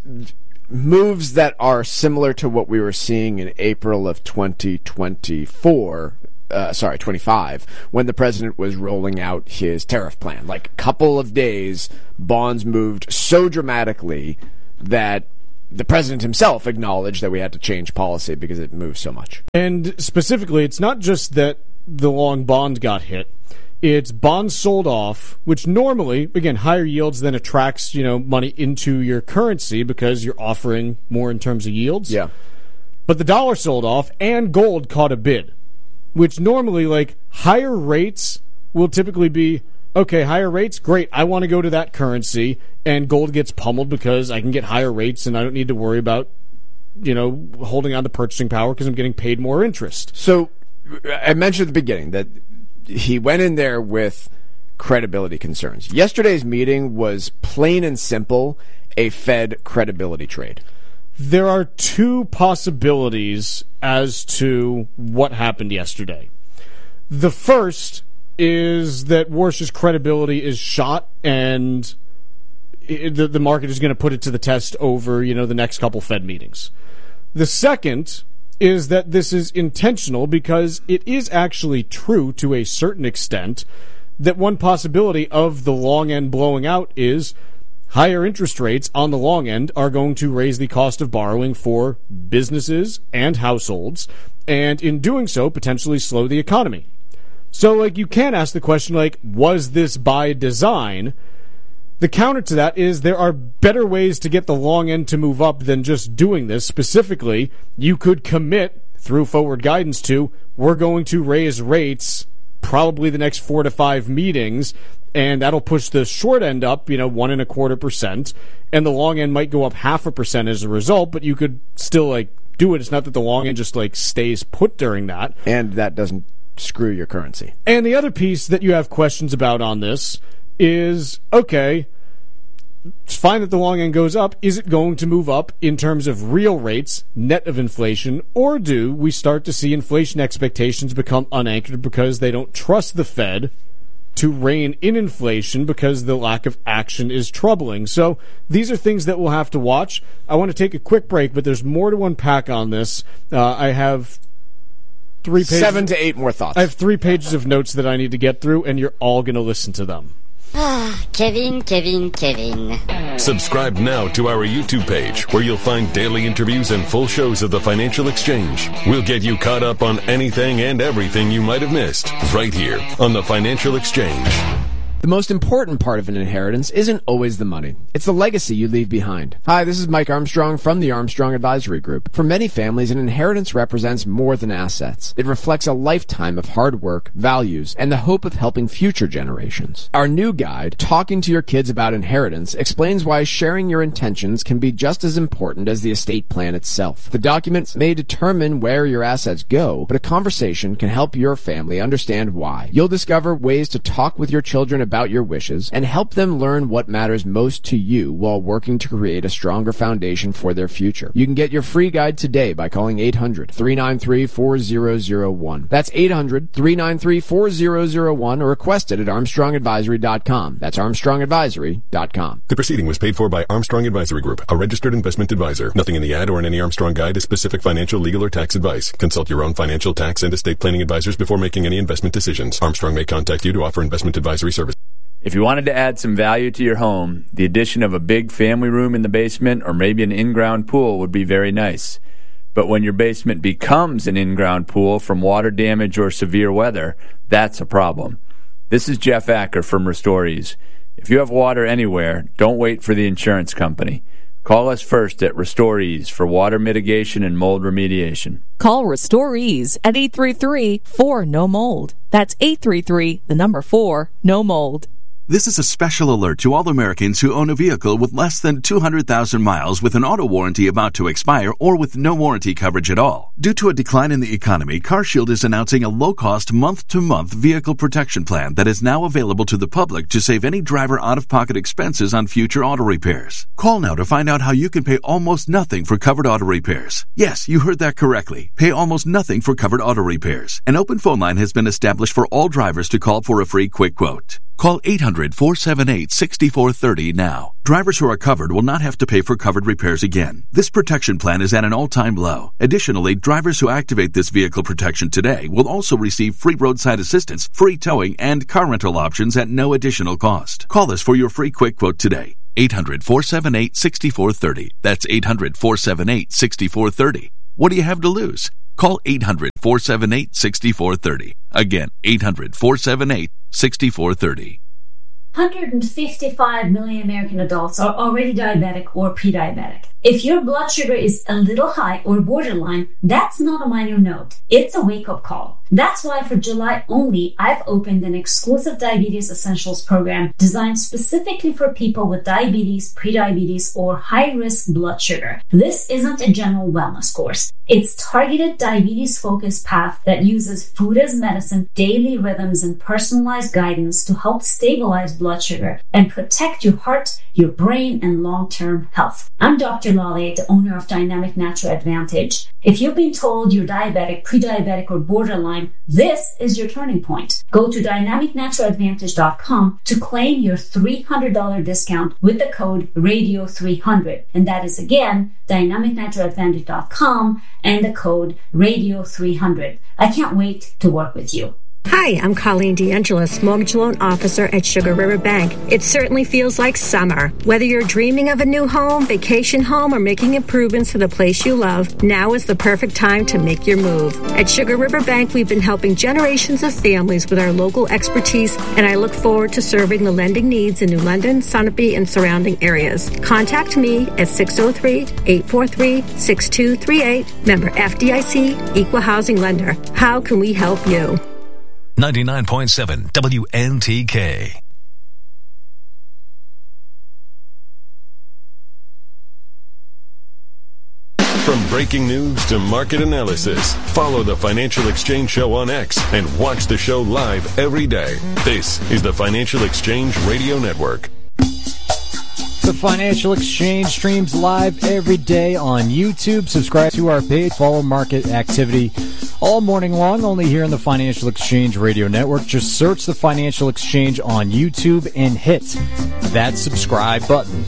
moves that are similar to what we were seeing in April of twenty twenty-four uh, sorry, twenty-five, when the president was rolling out his tariff plan. Like a couple of days, bonds moved so dramatically that the president himself acknowledged that we had to change policy because it moved so much. And specifically, it's not just that the long bond got hit. It's bonds sold off, which normally, again, higher yields then attracts, you know, money into your currency because you're offering more in terms of yields. Yeah. But the dollar sold off and gold caught a bid, which normally, like, higher rates will typically be, okay, higher rates, great, I want to go to that currency, and gold gets pummeled because I can get higher rates and I don't need to worry about, you know, holding on to purchasing power because I'm getting paid more interest. So I mentioned at the beginning that he went in there with credibility concerns. Yesterday's meeting was plain and simple a Fed credibility trade. There are two possibilities as to what happened yesterday. The first is that Warsh's credibility is shot and it, the, the market is going to put it to the test over, you know, the next couple Fed meetings. The second is that this is intentional because it is actually true to a certain extent that one possibility of the long end blowing out is higher interest rates on the long end are going to raise the cost of borrowing for businesses and households, and in doing so, potentially slow the economy. So, like, you can ask the question, like, was this by design? The counter to that is there are better ways to get the long end to move up than just doing this. Specifically, you could commit through forward guidance to, we're going to raise rates probably the next four to five meetings, and that'll push the short end up, you know, one and a quarter percent, and the long end might go up half a percent as a result, but you could still, like, do it. It's not that the long end just, like, stays put during that. And that doesn't screw your currency. And the other piece that you have questions about on this is, okay, it's fine that the long end goes up. Is it going to move up in terms of real rates, net of inflation, or do we start to see inflation expectations become unanchored because they don't trust the Fed to rein in inflation because the lack of action is troubling? So these are things that we'll have to watch. I want to take a quick break, but there's more to unpack on this. Uh, I have three pages. Seven to eight more thoughts. I have three pages of notes that I need to get through, and you're all going to listen to them. Ah, Kevin, Kevin, Kevin. Subscribe now to our YouTube page, where you'll find daily interviews and full shows of the Financial Exchange. We'll get you caught up on anything and everything you might have missed, right here on the Financial Exchange. The most important part of an inheritance isn't always the money. It's the legacy you leave behind. Hi, this is Mike Armstrong from the Armstrong Advisory Group. For many families, an inheritance represents more than assets. It reflects a lifetime of hard work, values, and the hope of helping future generations. Our new guide, Talking to Your Kids About Inheritance, explains why sharing your intentions can be just as important as the estate plan itself. The documents may determine where your assets go, but a conversation can help your family understand why. You'll discover ways to talk with your children about about your wishes and help them learn what matters most to you while working to create a stronger foundation for their future. You can get your free guide today by calling eight hundred, three nine three, four zero zero one. That's eight hundred, three nine three, four zero zero one or request it at armstrong advisory dot com. That's armstrong advisory dot com. The proceeding was paid for by Armstrong Advisory Group, a registered investment advisor. Nothing in the ad or in any Armstrong guide is specific financial, legal, or tax advice. Consult your own financial, tax, and estate planning advisors before making any investment decisions. Armstrong may contact you to offer investment advisory service. If you wanted to add some value to your home, the addition of a big family room in the basement or maybe an in-ground pool would be very nice. But when your basement becomes an in-ground pool from water damage or severe weather, that's a problem. This is Jeff Acker from RestoreEase. If you have water anywhere, don't wait for the insurance company. Call us first at RestoreEase for water mitigation and mold remediation. Call RestoreEase at eight three three, four, N O mold. That's eight three three, the number four, no mold. This is a special alert to all Americans who own a vehicle with less than two hundred thousand miles with an auto warranty about to expire or with no warranty coverage at all. Due to a decline in the economy, CarShield is announcing a low-cost month-to-month vehicle protection plan that is now available to the public to save any driver out-of-pocket expenses on future auto repairs. Call now to find out how you can pay almost nothing for covered auto repairs. Yes, you heard that correctly. Pay almost nothing for covered auto repairs. An open phone line has been established for all drivers to call for a free quick quote. Call eight hundred, four seven eight, six four three zero now. Drivers who are covered will not have to pay for covered repairs again. This protection plan is at an all-time low. Additionally, drivers who activate this vehicle protection today will also receive free roadside assistance, free towing, and car rental options at no additional cost. Call us for your free quick quote today. eight hundred, four seven eight, six four three zero. That's eight hundred, four seven eight, six four three zero. What do you have to lose? Call eight hundred, four seven eight, six four three zero. Again, eight hundred, four seven eight, six four three zero. one hundred fifty-five million American adults are already diabetic or pre-diabetic. If your blood sugar is a little high or borderline, that's not a minor note. It's a wake-up call. That's why for July only, I've opened an exclusive Diabetes Essentials program designed specifically for people with diabetes, prediabetes, or high-risk blood sugar. This isn't a general wellness course. It's targeted diabetes-focused path that uses food as medicine, daily rhythms, and personalized guidance to help stabilize blood sugar and protect your heart, your brain, and long-term health. I'm Doctor Lale, the owner of Dynamic Natural Advantage. If you've been told you're diabetic, pre-diabetic, or borderline, this is your turning point. Go to dynamic natural advantage dot com to claim your three hundred dollars discount with the code radio three hundred. And that is again, dynamic natural advantage dot com and the code radio three hundred. I can't wait to work with you. Hi, I'm Colleen DeAngelis, Mortgage Loan Officer at Sugar River Bank. It certainly feels like summer. Whether you're dreaming of a new home, vacation home, or making improvements to the place you love, now is the perfect time to make your move. At Sugar River Bank, we've been helping generations of families with our local expertise, and I look forward to serving the lending needs in New London, Sunapee, and surrounding areas. Contact me at six oh three, eight four three, six two three eight, member F D I C, Equal Housing Lender. How can we help you? ninety-nine point seven W N T K. From breaking news to market analysis, follow the Financial Exchange Show on X and watch the show live every day. This is the Financial Exchange Radio Network. The Financial Exchange streams live every day on YouTube. Subscribe to our page, follow market activity all morning long, only here on the Financial Exchange Radio Network. Just search the Financial Exchange on YouTube and hit that subscribe button.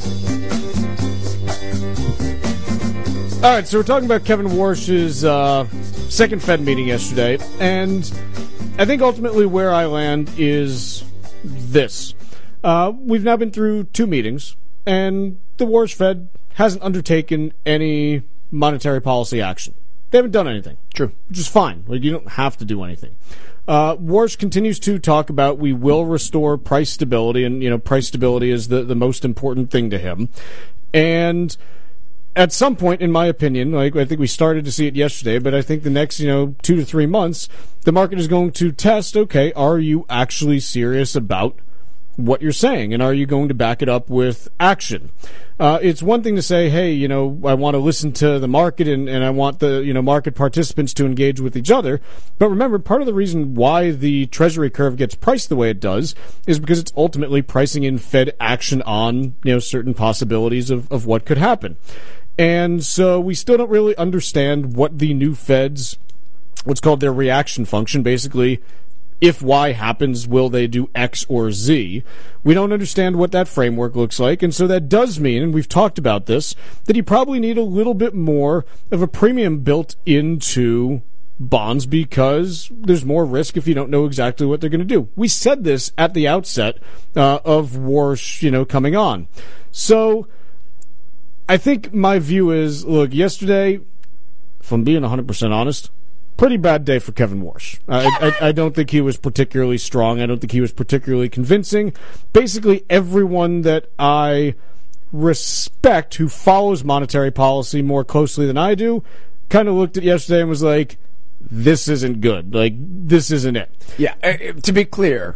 All right, so we're talking about Kevin Warsh's uh, second Fed meeting yesterday, and I think ultimately where I land is this. Uh, we've now been through two meetings, and the Warsh Fed hasn't undertaken any monetary policy action. They haven't done anything. True. Which is fine. Like, you don't have to do anything. Uh, Warsh continues to talk about we will restore price stability, and, you know, price stability is the, the most important thing to him. And at some point, in my opinion, like I think we started to see it yesterday, but I think the next, you know, two to three months, the market is going to test, okay, are you actually serious about what you're saying, and are you going to back it up with action? Uh, it's one thing to say, hey, you know, I want to listen to the market and, and I want the, you know, market participants to engage with each other. But remember, part of the reason why the Treasury curve gets priced the way it does is because it's ultimately pricing in Fed action on, you know, certain possibilities of, of what could happen. And so we still don't really understand what the new Fed's, what's called their reaction function, basically, if Y happens, will they do X or Z? We don't understand what that framework looks like, and so that does mean, and we've talked about this, that you probably need a little bit more of a premium built into bonds because there's more risk if you don't know exactly what they're going to do. We said this at the outset uh, of Warsh, you know, coming on. So I think my view is, look, yesterday, if I'm being one hundred percent honest, pretty bad day for Kevin Warsh. I, I, I don't think he was particularly strong. I don't think he was particularly convincing. Basically, everyone that I respect who follows monetary policy more closely than I do kind of looked at yesterday and was like, this isn't good. Like, this isn't it. Yeah, uh, to be clear,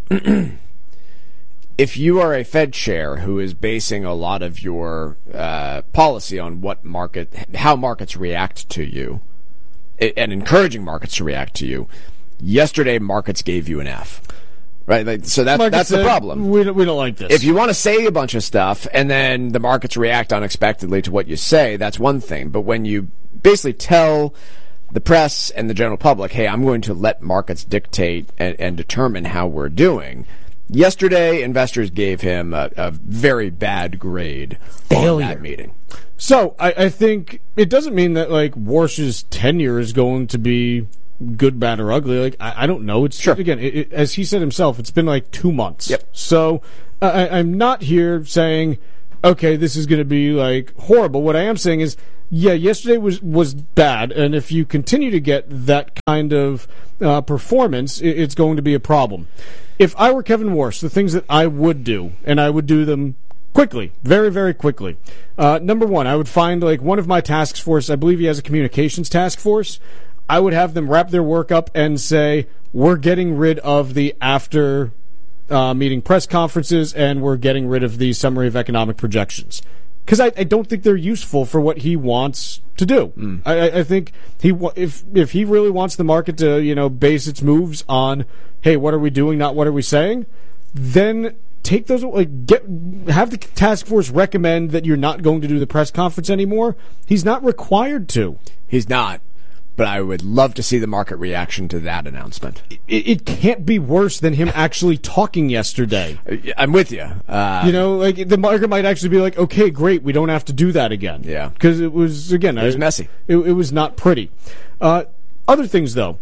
if you are a Fed chair who is basing a lot of your uh, policy on what market, how markets react to you, and encouraging markets to react to you, yesterday markets gave you an F. Right? Like, so that, that's the problem. We don't, we don't like this. If you want to say a bunch of stuff and then the markets react unexpectedly to what you say, that's one thing. But when you basically tell the press and the general public, hey, I'm going to let markets dictate and, and determine how we're doing, Yesterday, investors gave him a, a very bad grade on that meeting. So I, I think it doesn't mean that like Warsh's tenure is going to be good, bad, or ugly. Like I, I don't know. It's sure. again, it, it, as he said himself, it's been like two months. Yep. So I, I'm not here saying, okay, this is going to be like horrible. What I am saying is, yeah, yesterday was was bad, and if you continue to get that kind of uh, performance, it, it's going to be a problem. If I were Kevin Warsh, the things that I would do, and I would do them quickly, very, very quickly. Uh, number one, I would find like one of my task force, I believe he has a communications task force, I would have them wrap their work up and say, we're getting rid of the after uh, meeting press conferences and we're getting rid of the summary of economic projections. Because I, I don't think they're useful for what he wants to do. Mm. I, I think he if if he really wants the market to you know base its moves on, hey, what are we doing, not what are we saying, then take those like get have the task force recommend that you're not going to do the press conference anymore. He's not required to. He's not. But I would love to see the market reaction to that announcement. It, it can't be worse than him actually talking yesterday. I'm with you. Uh, you know, like the market might actually be like, okay, great, we don't have to do that again. Yeah. Because it was, again, it was I, messy. It, it was not pretty. Uh, other things, though,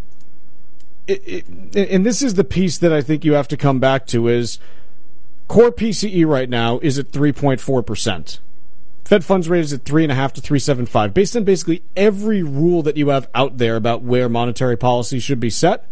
it, it, and this is the piece that I think you have to come back to, is core P C E right now is at three point four percent. Fed funds rate is at three point five to three point seven five. Based on basically every rule that you have out there about where monetary policy should be set,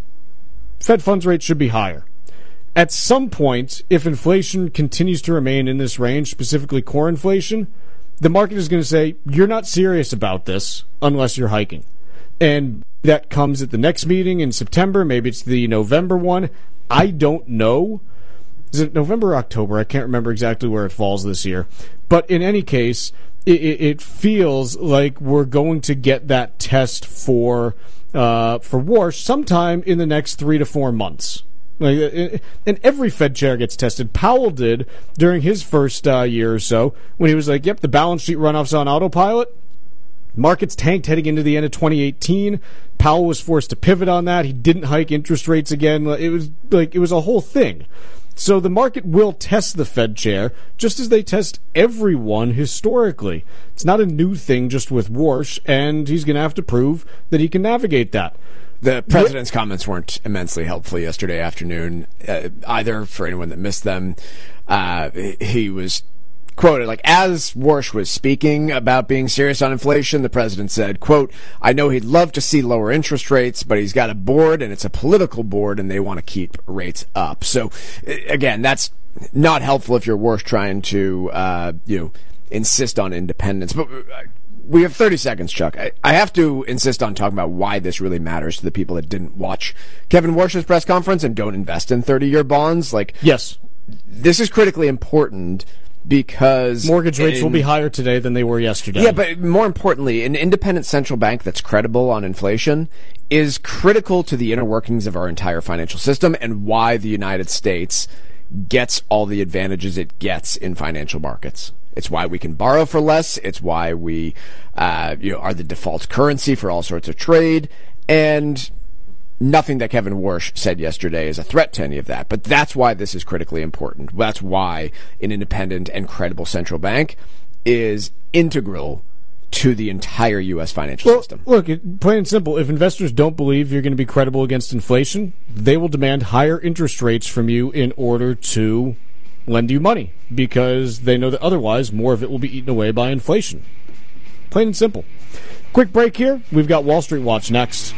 Fed funds rate should be higher. At some point, if inflation continues to remain in this range, specifically core inflation, the market is going to say, you're not serious about this unless you're hiking. And that comes at the next meeting in September. Maybe it's the November one. I don't know. Is it November or October? I can't remember exactly where it falls this year. But in any case, it, it feels like we're going to get that test for uh, for Warsh sometime in the next three to four months. Like, and every Fed chair gets tested. Powell did during his first uh, year or so when he was like, yep, the balance sheet runoff's on autopilot. Markets tanked heading into the end of twenty eighteen. Powell was forced to pivot on that. He didn't hike interest rates again. It was like it was a whole thing. So the market will test the Fed chair just as they test everyone historically. It's not a new thing just with Warsh, and he's going to have to prove that he can navigate that. The president's yeah. comments weren't immensely helpful yesterday afternoon, uh, either for anyone that missed them. Uh, he was quoted, like, as Warsh was speaking about being serious on inflation, the president said, quote, I know he'd love to see lower interest rates, but he's got a board, and it's a political board, and they want to keep rates up. So, again, that's not helpful if you're Warsh trying to, uh, you know, insist on independence. But we have thirty seconds, Chuck. I, I have to insist on talking about why this really matters to the people that didn't watch Kevin Warsh's press conference and don't invest in thirty-year bonds. Like, yes, this is critically important, because mortgage rates in, will be higher today than they were yesterday. Yeah, but more importantly, an independent central bank that's credible on inflation is critical to the inner workings of our entire financial system and why the United States gets all the advantages it gets in financial markets. It's why we can borrow for less. It's why we uh, you know, are the default currency for all sorts of trade. And nothing that Kevin Warsh said yesterday is a threat to any of that. But that's why this is critically important. That's why an independent and credible central bank is integral to the entire U S financial well, system. Look, plain and simple, if investors don't believe you're going to be credible against inflation, they will demand higher interest rates from you in order to lend you money, because they know that otherwise more of it will be eaten away by inflation. Plain and simple. Quick break here. We've got Wall Street Watch next.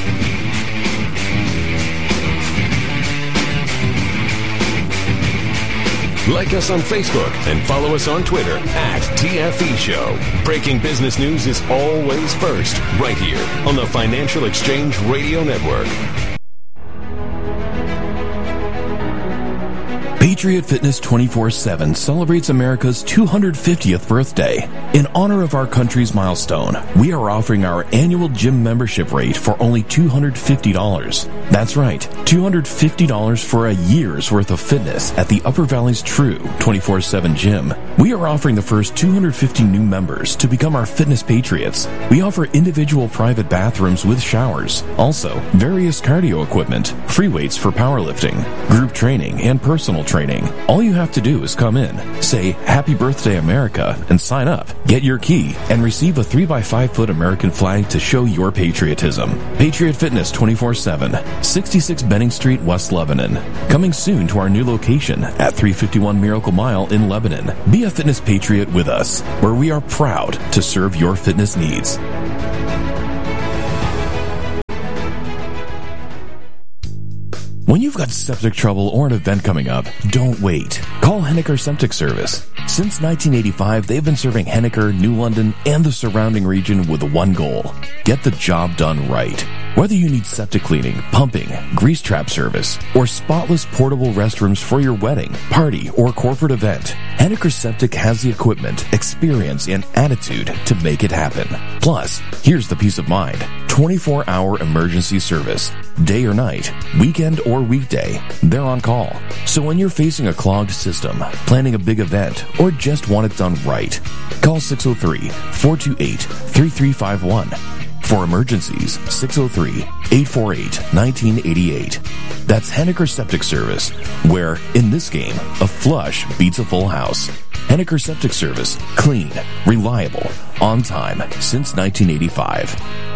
Like us on Facebook and follow us on Twitter at T F E Show. Breaking business news is always first, right here on the Financial Exchange Radio Network. Patriot Fitness twenty-four seven celebrates America's two hundred fiftieth birthday. In honor of our country's milestone, we are offering our annual gym membership rate for only two hundred fifty dollars. That's right, two hundred fifty dollars for a year's worth of fitness at the Upper Valley's true twenty-four seven gym. We are offering the first two hundred fifty new members to become our fitness patriots. We offer individual private bathrooms with showers, also various cardio equipment, free weights for powerlifting, group training, and personal training. All you have to do is come in, say Happy Birthday America, and sign up. Get your key and receive a three by five foot American flag to show your patriotism. Patriot Fitness twenty-four seven, sixty-six Benning Street, West Lebanon. Coming soon to our new location at three fifty-one Miracle Mile in Lebanon. Be a fitness patriot with us, where we are proud to serve your fitness needs. When you've got septic trouble or an event coming up, don't wait. Call Henniker Septic Service. Since nineteen eighty-five, they've been serving Henniker, New London, and the surrounding region with one goal: get the job done right. Whether you need septic cleaning, pumping, grease trap service, or spotless portable restrooms for your wedding, party, or corporate event, Henniker Septic has the equipment, experience, and attitude to make it happen. Plus, here's the peace of mind: twenty-four hour emergency service. Day or night, weekend or weekday, they're on call. So when you're facing a clogged system, planning a big event, or just want it done right, call six oh three, four two eight, three three five one. For emergencies, six oh three, eight four eight, one nine eight eight. That's Henniker Septic Service, where, in this game, a flush beats a full house. Henniker Septic Service. Clean, reliable, on time, since nineteen eighty-five.